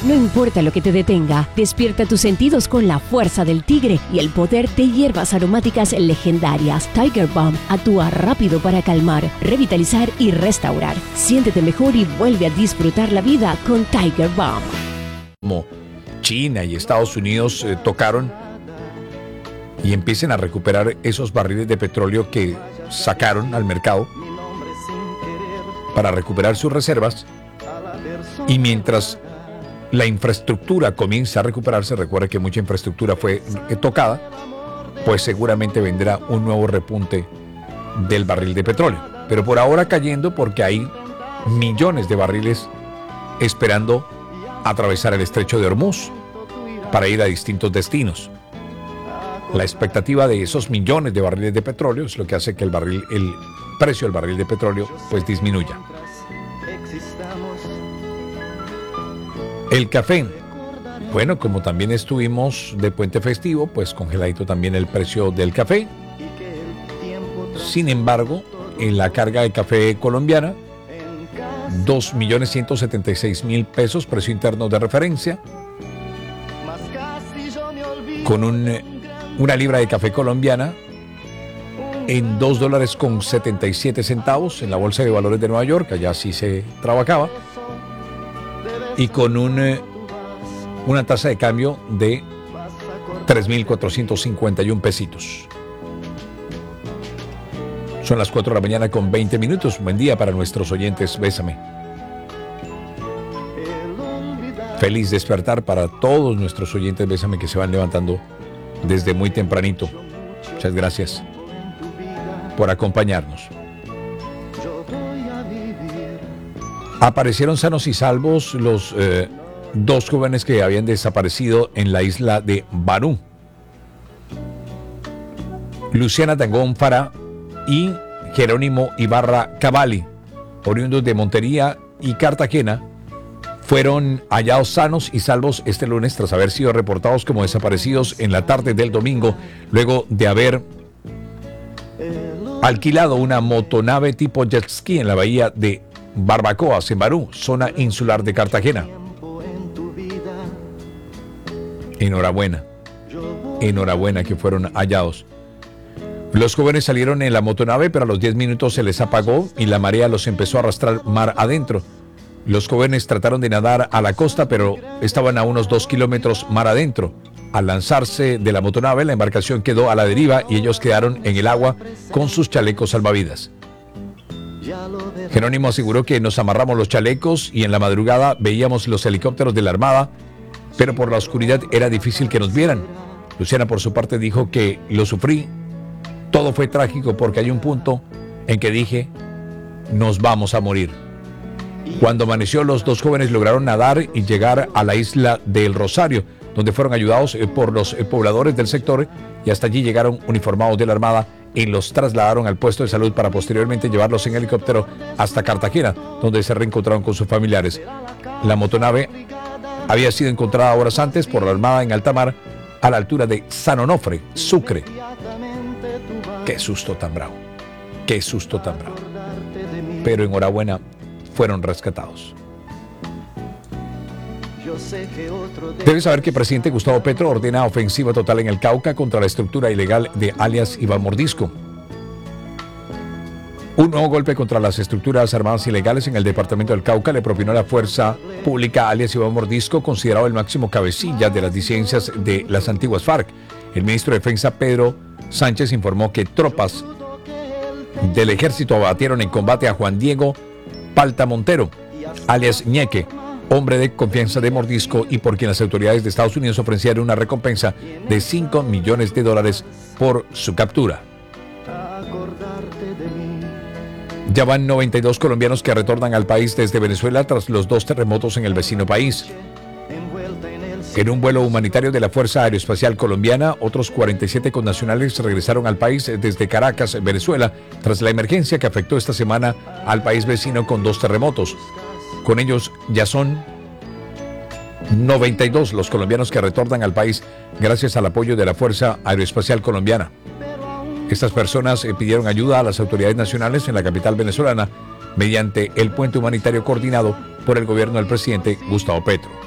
No importa lo que te detenga, despierta tus sentidos con la fuerza del tigre y el poder de hierbas aromáticas legendarias. Tiger Balm actúa rápido para calmar, revitalizar y restaurar. Siéntete mejor y vuelve a disfrutar la vida con Tiger Balm. Como China y Estados Unidos tocaron y empiecen a recuperar esos barriles de petróleo que sacaron al mercado para recuperar sus reservas, y mientras la infraestructura comienza a recuperarse, recuerda que mucha infraestructura fue tocada, pues seguramente vendrá un nuevo repunte del barril de petróleo. Pero por ahora cayendo porque hay millones de barriles esperando atravesar el estrecho de Hormuz para ir a distintos destinos. La expectativa de esos millones de barriles de petróleo es lo que hace que el precio del barril de petróleo pues disminuya. El café, bueno, como también estuvimos de puente festivo, pues congeladito también el precio del café. Sin embargo, en la carga de café colombiana, 2.176.000 pesos, precio interno de referencia, con una libra de café colombiana en $2.77 en la Bolsa de Valores de Nueva York, allá sí se trabajaba, y con una tasa de cambio de 3.451 pesitos. Son las 4 de la mañana con 20 minutos. Buen día para nuestros oyentes. Bésame. Feliz despertar para todos nuestros oyentes. Bésame, que se van levantando desde muy tempranito. Muchas gracias por acompañarnos. Aparecieron sanos y salvos los dos jóvenes que habían desaparecido en la isla de Barú. Luciana Tangón Fará y Jerónimo Ibarra Cavalli, oriundos de Montería y Cartagena, fueron hallados sanos y salvos este lunes tras haber sido reportados como desaparecidos en la tarde del domingo, luego de haber alquilado una motonave tipo jet ski en la bahía de Barbacoas, en Barú, zona insular de Cartagena. Enhorabuena que fueron hallados. Los jóvenes salieron en la motonave, pero a los 10 minutos se les apagó y la marea los empezó a arrastrar mar adentro. Los jóvenes trataron de nadar a la costa, pero estaban a unos 2 kilómetros mar adentro. Al lanzarse de la motonave, la embarcación quedó a la deriva y ellos quedaron en el agua con sus chalecos salvavidas. Jerónimo aseguró que nos amarramos los chalecos y en la madrugada veíamos los helicópteros de la Armada, pero por la oscuridad era difícil que nos vieran. Luciana, por su parte, dijo que lo sufrí. Todo fue trágico porque hay un punto en que dije, nos vamos a morir. Cuando amaneció, los dos jóvenes lograron nadar y llegar a la isla del Rosario, donde fueron ayudados por los pobladores del sector, y hasta allí llegaron uniformados de la Armada y los trasladaron al puesto de salud para posteriormente llevarlos en helicóptero hasta Cartagena, donde se reencontraron con sus familiares. La motonave había sido encontrada horas antes por la Armada en alta mar, a la altura de San Onofre, Sucre. Qué susto tan bravo, qué susto tan bravo. Pero enhorabuena, fueron rescatados. Debes saber que el presidente Gustavo Petro ordena ofensiva total en el Cauca contra la estructura ilegal de alias Iván Mordisco. Un nuevo golpe contra las estructuras armadas ilegales en el departamento del Cauca le propinó la fuerza pública alias Iván Mordisco, considerado el máximo cabecilla de las disidencias de las antiguas FARC. El ministro de Defensa, Pedro Sánchez, informó que tropas del ejército abatieron en combate a Juan Diego Palta Montero, alias Ñeque, hombre de confianza de Mordisco y por quien las autoridades de Estados Unidos ofrecieron una recompensa de $5 millones por su captura. Ya van 92 colombianos que retornan al país desde Venezuela tras los 2 terremotos en el vecino país. En un vuelo humanitario de la Fuerza Aeroespacial Colombiana, otros 47 connacionales regresaron al país desde Caracas, Venezuela, tras la emergencia que afectó esta semana al país vecino con 2 terremotos. Con ellos ya son 92 los colombianos que retornan al país gracias al apoyo de la Fuerza Aeroespacial Colombiana. Estas personas pidieron ayuda a las autoridades nacionales en la capital venezolana mediante el puente humanitario coordinado por el gobierno del presidente Gustavo Petro.